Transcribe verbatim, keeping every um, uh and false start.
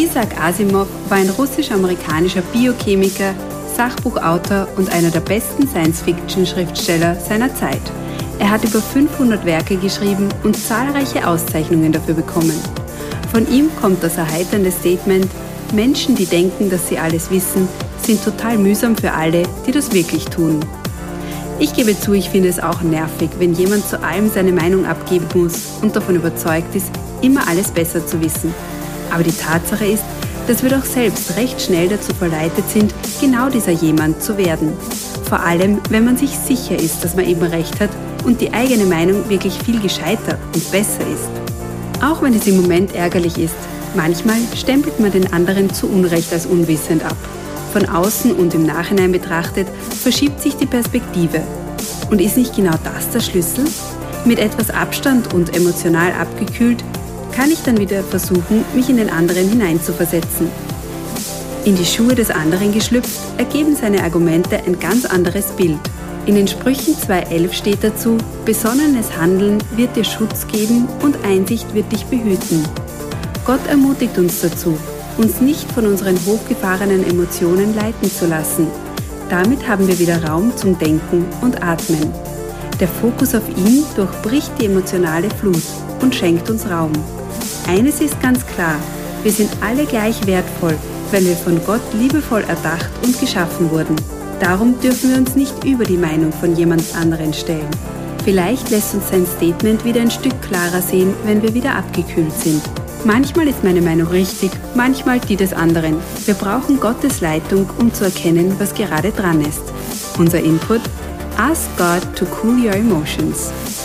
Isaac Asimov war ein russisch-amerikanischer Biochemiker, Sachbuchautor und einer der besten Science-Fiction-Schriftsteller seiner Zeit. Er hat über fünfhundert Werke geschrieben und zahlreiche Auszeichnungen dafür bekommen. Von ihm kommt das erheiternde Statement: Menschen, die denken, dass sie alles wissen, sind total mühsam für alle, die das wirklich tun. Ich gebe zu, ich finde es auch nervig, wenn jemand zu allem seine Meinung abgeben muss und davon überzeugt ist, immer alles besser zu wissen. Aber die Tatsache ist, dass wir doch selbst recht schnell dazu verleitet sind, genau dieser jemand zu werden. Vor allem, wenn man sich sicher ist, dass man eben recht hat und die eigene Meinung wirklich viel gescheiter und besser ist. Auch wenn es im Moment ärgerlich ist, manchmal stempelt man den anderen zu Unrecht als unwissend ab. Von außen und im Nachhinein betrachtet verschiebt sich die Perspektive. Und ist nicht genau das der Schlüssel? Mit etwas Abstand und emotional abgekühlt kann ich dann wieder versuchen, mich in den anderen hineinzuversetzen. In die Schuhe des anderen geschlüpft, ergeben seine Argumente ein ganz anderes Bild. In den Sprüchen zwei elf steht dazu: Besonnenes Handeln wird dir Schutz geben und Einsicht wird dich behüten. Gott ermutigt uns dazu, uns nicht von unseren hochgefahrenen Emotionen leiten zu lassen. Damit haben wir wieder Raum zum Denken und Atmen. Der Fokus auf ihn durchbricht die emotionale Flut und schenkt uns Raum. Eines ist ganz klar: Wir sind alle gleich wertvoll, weil wir von Gott liebevoll erdacht und geschaffen wurden. Darum dürfen wir uns nicht über die Meinung von jemand anderen stellen. Vielleicht lässt uns sein Statement wieder ein Stück klarer sehen, wenn wir wieder abgekühlt sind. Manchmal ist meine Meinung richtig, manchmal die des anderen. Wir brauchen Gottes Leitung, um zu erkennen, was gerade dran ist. Unser Input: Ask God to cool your emotions.